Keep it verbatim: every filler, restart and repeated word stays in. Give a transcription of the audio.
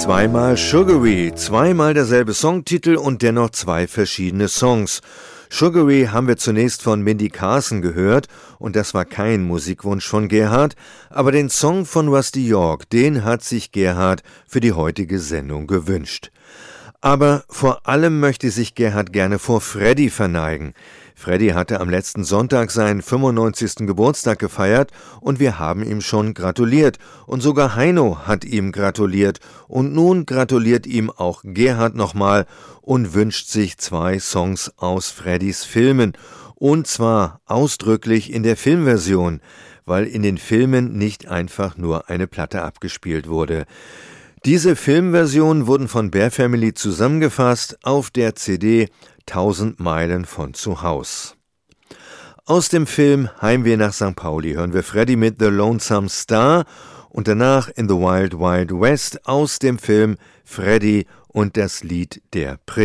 Zweimal Sugary, zweimal derselbe Songtitel und dennoch zwei verschiedene Songs. Sugary haben wir zunächst von Mindy Carson gehört und das war kein Musikwunsch von Gerhard, aber den Song von Rusty York, den hat sich Gerhard für die heutige Sendung gewünscht. Aber vor allem möchte sich Gerhard gerne vor Freddy verneigen. Freddy hatte am letzten Sonntag seinen fünfundneunzigsten Geburtstag gefeiert und wir haben ihm schon gratuliert. Und sogar Heino hat ihm gratuliert. Und nun gratuliert ihm auch Gerhard nochmal und wünscht sich zwei Songs aus Freddys Filmen. Und zwar ausdrücklich in der Filmversion, weil in den Filmen nicht einfach nur eine Platte abgespielt wurde. Diese Filmversionen wurden von Bear Family zusammengefasst auf der C D Tausend Meilen von zu Haus. Aus dem Film Heimweh nach Sankt Pauli hören wir Freddy mit The Lonesome Star und danach In the Wild Wild West aus dem Film Freddy und das Lied der Prinz.